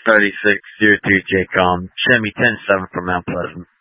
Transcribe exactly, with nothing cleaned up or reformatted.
thirty-six zero three J COM, Chevy ten seven from Mount Pleasant.